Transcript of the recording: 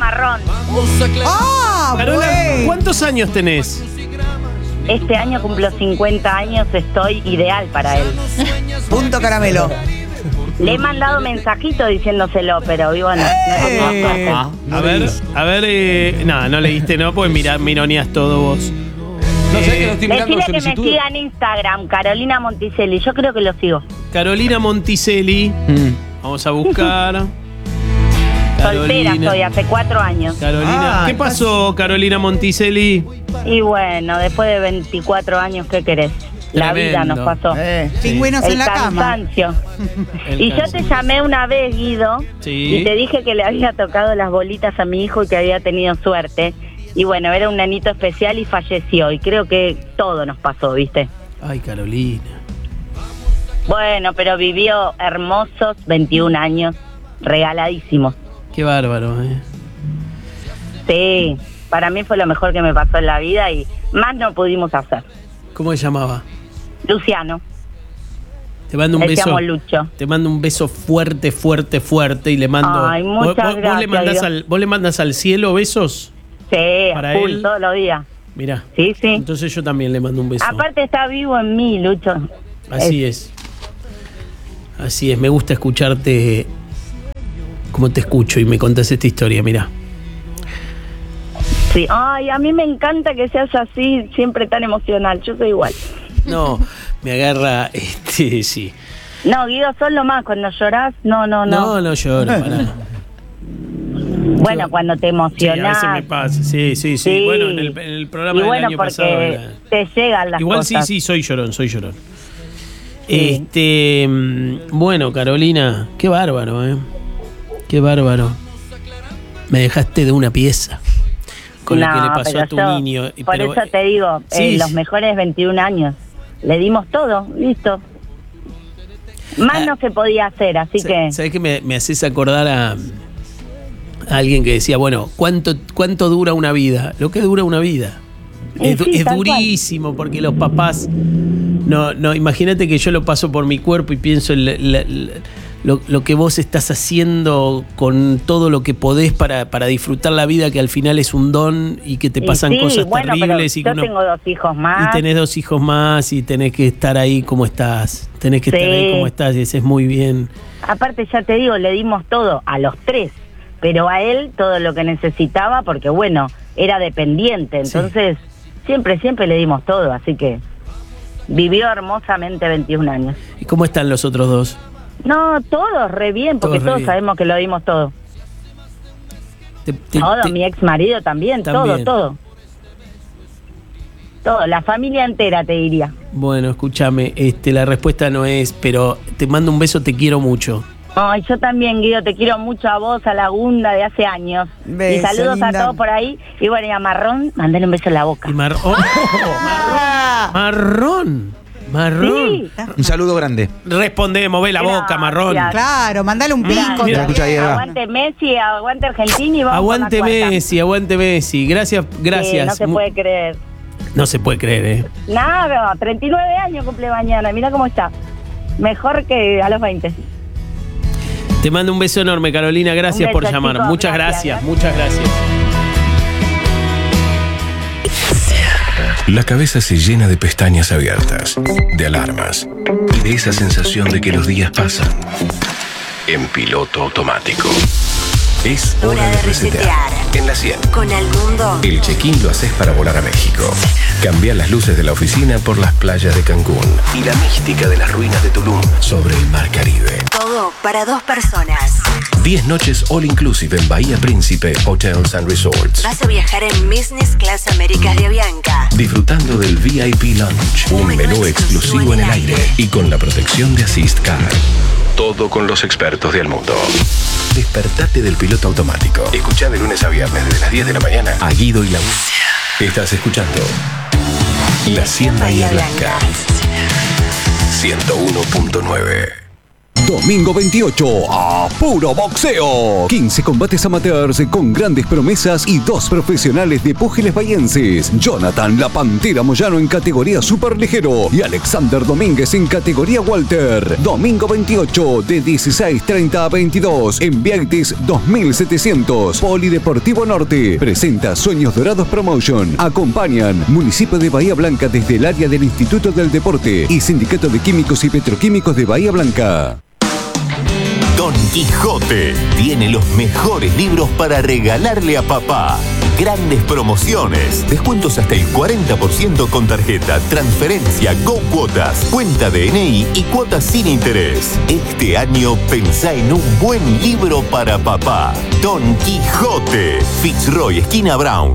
Marrón. Carola, bueno. ¿cuántos años tenés? Este año cumplo 50 años, estoy ideal para él. Punto caramelo. Le he mandado mensajito diciéndoselo, pero bueno, A ver, no leíste, no, pues mironeas todo vos. No sé que no estoy mirando decirle que me solicitudes. siga en Instagram, Carolina Monticelli. Yo creo que lo sigo. Carolina Monticelli. Vamos a buscar. Soltera soy, hace 4 años. Carolina. ¿Qué pasó, Carolina Monticelli? Y bueno, después de 24 años, ¿qué querés? La vida Tremendo. nos pasó. Pingüinos El en la cama. cansancio. El Y yo te cansancio. llamé una vez, Guido, Sí. y te dije que le había tocado las bolitas a mi hijo y que había tenido suerte. Y bueno, era un nenito especial y falleció. Y creo que todo nos pasó, ¿viste? Ay, Carolina. Bueno, pero vivió hermosos 21 años, regaladísimos. Qué bárbaro, Sí, para mí fue lo mejor que me pasó en la vida y más no pudimos hacer. ¿Cómo se llamaba? Luciano, Te mando un le beso. llamo Lucho. Te mando un beso fuerte, fuerte, fuerte y le mando. Ay, muchas gracias, ¿Vos le mandas al cielo besos? Sí, Para full, él. todos los días. Mirá. Sí, sí. Entonces yo también le mando un beso. Aparte está vivo en mí, Lucho. Así es. Así es. Me gusta escucharte como te escucho y me contás esta historia, mirá. Sí, ay, a mí me encanta que seas así, siempre tan emocional. Yo soy igual. No, me agarra, sí. No, Guido, sos lo más. Cuando llorás, no. No lloro, pará. Bueno, cuando te Sí, a emocionás. veces me pasa. Sí. Sí. Bueno, en el programa Y del bueno, año porque pasado. era- te llegan las Igual cosas. sí, soy llorón. Sí. Bueno, Carolina, qué bárbaro, Qué bárbaro. Me dejaste de una pieza con lo que le pasó pero a tu yo, niño. Por Pero, eso te digo, sí, los mejores 21 años. Le dimos todo, listo. Más no se podía hacer, así que... ¿Sabes qué me haces acordar a alguien que decía, bueno, ¿cuánto dura una vida? Lo que dura una vida. Es Sí, tal durísimo porque los papás... No, imagínate que yo lo paso por mi cuerpo y pienso en lo que vos estás haciendo con todo lo que podés para disfrutar la vida, que al final es un don y que te pasan sí, cosas bueno, terribles. pero yo tengo 2 hijos más. Y tenés 2 hijos más y tenés que estar ahí como estás. Tenés que estar ahí como estás y ese es muy bien. Aparte, ya te digo, le dimos todo a los 3, pero a él todo lo que necesitaba, porque bueno, era dependiente, entonces siempre le dimos todo, así que vivió hermosamente 21 años. ¿Y cómo están los otros 2? No, todos re bien, porque Todos re todos bien. sabemos que lo dimos todo. Mi ex marido también, También. todo. Todo, la familia entera te diría. Bueno, escúchame, la respuesta no es, pero te mando un beso, te quiero mucho. Ay, yo también, Guido, te quiero mucho a vos, a la Gunda de hace años. Beso, y saludos linda. a todos por ahí. Y bueno, y a Marrón, mandale un beso en la boca. Y Marrón. Sí. Un saludo grande. Responde, mové la boca, Gracias. Marrón. Claro, mandale un pico. Mira, escucha ahí, Eva. Aguante Messi, aguante Argentina y vamos Aguante con la cuarta. Messi, aguante Messi. Gracias. Sí, no se puede creer. No se puede creer, Nada, 39 años cumple mañana, mira cómo está. Mejor que a los 20. Te mando un beso enorme, Carolina. Gracias Un por beso, llamar. chicos. Muchas Gracias. muchas gracias. La cabeza se llena de pestañas abiertas, de alarmas y de esa sensación de que los días pasan en piloto automático. Es hora de resetear. En la 100. Con el mundo. El check-in lo haces para volar a México. Cambiar las luces de la oficina por las playas de Cancún y la mística de las ruinas de Tulum sobre el mar Caribe. Todo para 2 personas. 10 noches all inclusive en Bahía Príncipe Hotels and Resorts. Vas a viajar en Business Class Américas de Avianca. Disfrutando del VIP Lunch, un menú exclusivo en el aire y con la protección de Assist Car. Todo con los expertos del mundo. Despertate del piloto automático. Escuchá de lunes a viernes desde las 10 de la mañana a Guido y la Estás escuchando La Hacienda Bahía Blanca 101.9. Domingo 28, a puro boxeo. 15 combates amateurs con grandes promesas y 2 profesionales de púgiles bahienses. Jonathan La Pantera Moyano en categoría superligero y Alexander Domínguez en categoría welter. Domingo 28 de 16:30 a 22 en Viagtis 2700. Polideportivo Norte. Presenta Sueños Dorados Promotion. Acompañan Municipio de Bahía Blanca desde el área del Instituto del Deporte y Sindicato de Químicos y Petroquímicos de Bahía Blanca. Don Quijote tiene los mejores libros para regalarle a papá. Grandes promociones, descuentos hasta el 40% con tarjeta, transferencia, GoCuotas, cuenta DNI y cuotas sin interés. Este año pensá en un buen libro para papá. Don Quijote, Fitzroy, esquina Brown.